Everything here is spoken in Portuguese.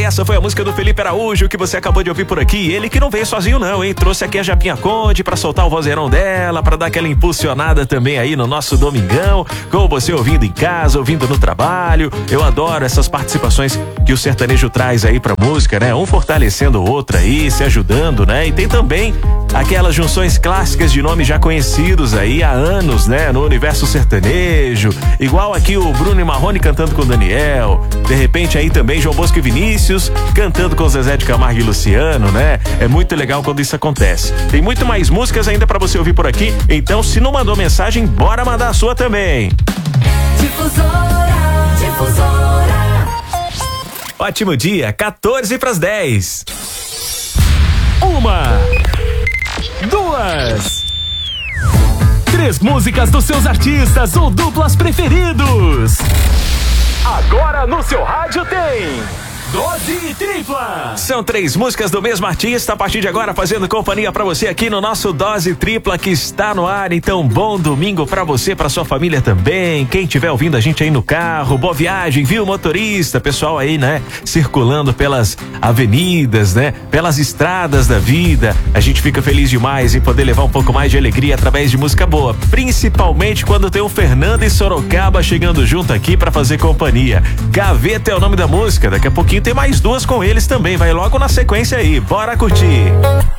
essa foi a música do Felipe Araújo que você acabou de ouvir por aqui. Ele que não veio sozinho não, hein? Trouxe aqui a Japinha Conde pra soltar o vozeirão dela, pra dar aquela impulsionada também aí no nosso domingão, com você ouvindo em casa, ouvindo no trabalho. Eu adoro essas participações que o sertanejo traz aí pra música, né? Um fortalecendo o outro aí, se ajudando, né? E tem também aquelas junções clássicas de nomes já conhecidos aí há anos, né? No universo sertanejo, igual aqui o Bruno e Marrone cantando com o Daniel, de repente aí também João Bosco e Vinícius cantando com Zezé de Camargo e Luciano, né? É muito legal quando isso acontece. Tem muito mais músicas ainda pra você ouvir por aqui, então se não mandou mensagem, bora mandar a sua também. Difusora. Ótimo dia, 14 pras 10. 1, 2, 3 músicas dos seus artistas ou duplas preferidos. Agora no seu rádio tem Dose Tripla. São 3 músicas do mesmo artista a partir de agora, fazendo companhia pra você aqui no nosso Dose Tripla que está no ar. Então, bom domingo pra você, pra sua família também. Quem estiver ouvindo a gente aí no carro, boa viagem, viu, motorista? Pessoal aí, né, circulando pelas avenidas, né, pelas estradas da vida. A gente fica feliz demais em poder levar um pouco mais de alegria através de música boa, principalmente quando tem o Fernando e Sorocaba chegando junto aqui pra fazer companhia. Gaveta é o nome da música, daqui a pouquinho tem mais 2 com eles também, vai logo na sequência aí, bora curtir.